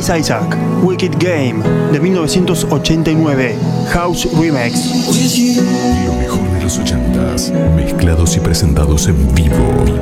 Chris Isaak, Wicked Game, de 1989, House Remix. Lo mejor de los 80s, mezclados y presentados en vivo.